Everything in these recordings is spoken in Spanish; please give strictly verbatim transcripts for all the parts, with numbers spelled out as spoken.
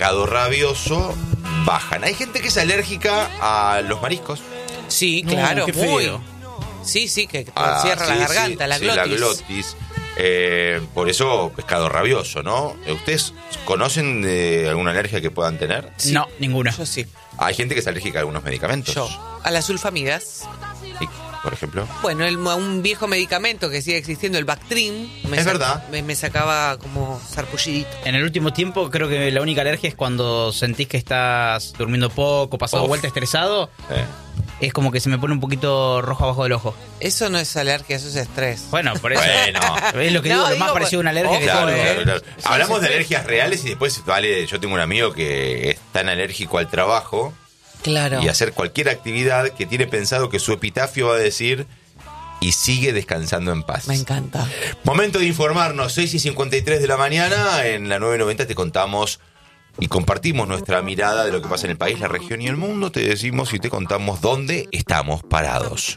pescado rabioso bajan. Hay gente que es alérgica a los mariscos. Sí, claro, no, qué muy. feo. Sí, sí, que te Ah, cierra sí, la garganta, sí, la sí, glotis. la glotis. Eh, por eso, pescado rabioso, ¿no? ¿Ustedes conocen de alguna alergia que puedan tener? Sí. No, ninguna. Yo sí. Hay gente que es alérgica a algunos medicamentos. Yo. A las sulfamidas. Y, por ejemplo. Bueno, el, un viejo medicamento que sigue existiendo, el Bactrim. Me Es sa- verdad. Me, me sacaba como sarpullidito. En el último tiempo creo que la única alergia es cuando sentís que estás durmiendo poco, pasado Uf. vuelta, estresado. Eh. Es como que se me pone un poquito rojo abajo del ojo. Eso no es alergia, eso es estrés. Bueno, por eso. Bueno. Es lo que No, digo, lo digo, más parecido a una alergia ojo, que Claro, tengo. eh. claro, claro. Eso Hablamos es de estrés. alergias reales y después, vale, yo tengo un amigo que es tan alérgico al trabajo Claro. y hacer cualquier actividad que tiene pensado que su epitafio va a decir y sigue descansando en paz. Me encanta. Momento de informarnos, seis y cincuenta y tres de la mañana, en la nueve noventa te contamos y compartimos nuestra mirada de lo que pasa en el país, la región y el mundo. Te decimos y te contamos dónde estamos parados.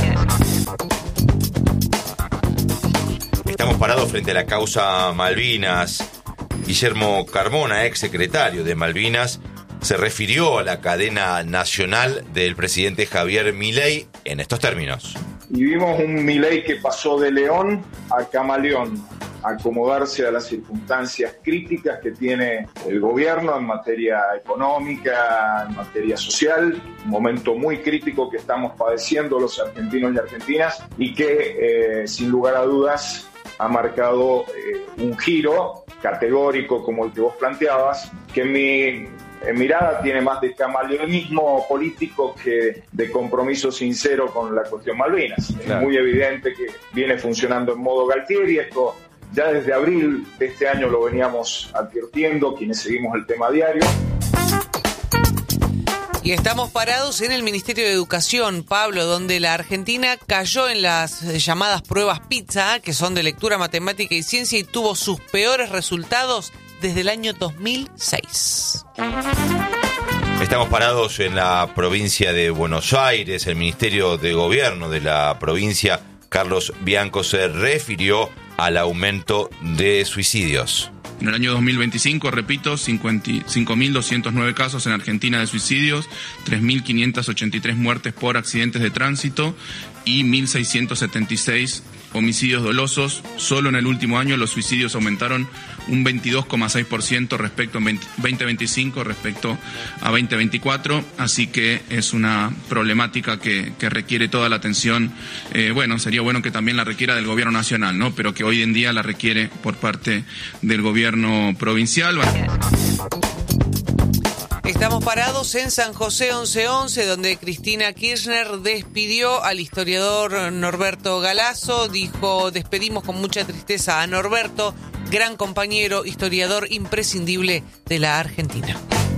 Estamos parados frente a la causa Malvinas. Guillermo Carmona, ex secretario de Malvinas, se refirió a la cadena nacional del presidente Javier Milei en estos términos. Y vimos un Milei que pasó de león a camaleón, a acomodarse a las circunstancias críticas que tiene el gobierno en materia económica, en materia social, un momento muy crítico que estamos padeciendo los argentinos y argentinas y que eh, sin lugar a dudas ha marcado eh, un giro categórico como el que vos planteabas, que en mi en mirada tiene más de camaleonismo político que de compromiso sincero con la cuestión Malvinas. Claro. Es muy evidente que viene funcionando en modo Galtieri, esto ya desde abril de este año lo veníamos advirtiendo, quienes seguimos el tema diario. Y estamos parados en el Ministerio de Educación, Pablo, donde la Argentina cayó en las llamadas pruebas PISA, que son de lectura, matemática y ciencia, y tuvo sus peores resultados desde el año dos mil seis. Estamos parados en la provincia de Buenos Aires. El Ministerio de Gobierno de la provincia, Carlos Bianco, se refirió al aumento de suicidios. En el año dos mil veinticinco, repito, cinco mil doscientos nueve casos en Argentina de suicidios, tres mil quinientas ochenta y tres muertes por accidentes de tránsito y mil seiscientos setenta y seis homicidios dolosos. Solo en el último año los suicidios aumentaron un veintidós coma seis por ciento respecto a veinte veinticinco respecto a veinte veinticuatro, así que es una problemática que, que requiere toda la atención. Eh, bueno, sería bueno que también la requiera del gobierno nacional, ¿no? Pero que hoy en día la requiere por parte del gobierno provincial. Estamos parados en San José once once, donde Cristina Kirchner despidió al historiador Norberto Galazo. Dijo: despedimos con mucha tristeza a Norberto, gran compañero, historiador imprescindible de la Argentina.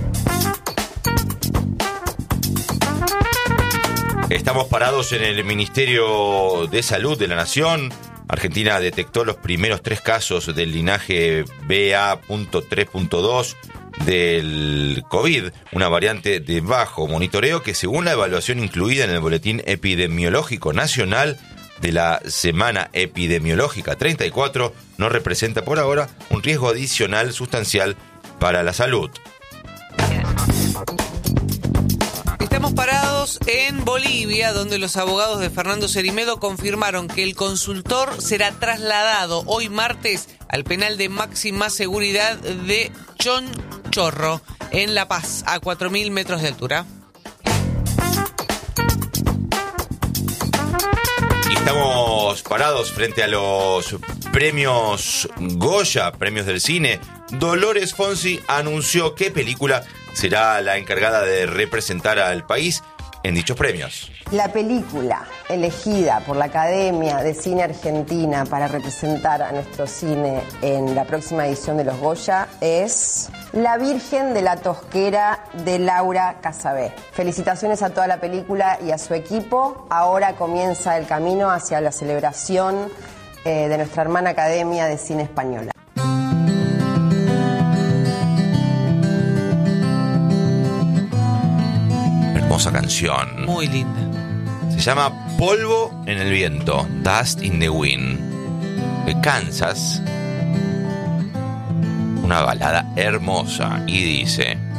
Estamos parados en el Ministerio de Salud de la Nación. Argentina detectó los primeros tres casos del linaje B A tres punto dos del COVID, una variante de bajo monitoreo que, según la evaluación incluida en el Boletín Epidemiológico Nacional de la Semana Epidemiológica treinta y cuatro, no representa por ahora un riesgo adicional sustancial para la salud. Estamos parados en Bolivia, donde los abogados de Fernando Cerimedo confirmaron que el consultor será trasladado hoy martes al penal de máxima seguridad de Chonchorro, en La Paz, a cuatro mil metros de altura. Y estamos parados frente a los premios Goya, premios del cine. Dolores Fonsi anunció qué película será la encargada de representar al país en dichos premios. La película elegida por la Academia de Cine Argentina para representar a nuestro cine en la próxima edición de los Goya es La Virgen de la Tosquera, de Laura Casabé. Felicitaciones a toda la película y a su equipo. Ahora comienza el camino hacia la celebración eh, de nuestra hermana Academia de Cine Española. Hermosa canción. Muy linda. Se llama Polvo en el Viento, Dust in the Wind, de Kansas. Un una balada hermosa y dice...